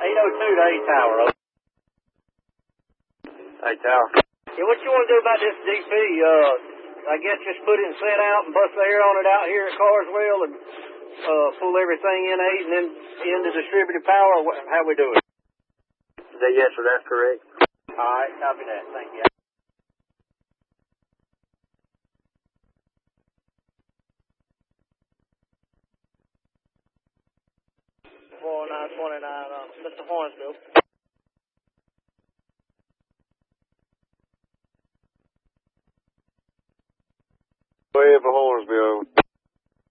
802 to A Tower. A Tower. Yeah, what you want to do about this DP? I guess just put it and set out and bust the air on it out here at Carswell and pull everything in 8 and then into distributed power. How we do it? Yes, sir, that's correct. All right, copy that. Thank you. 4929, Mr. Hornsville. Go ahead for Hornsville.